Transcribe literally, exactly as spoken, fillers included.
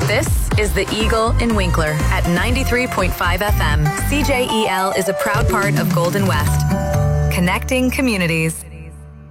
This is The Eagle in Winkler at ninety-three point five F M. C J E L is a proud part of Golden West, connecting communities.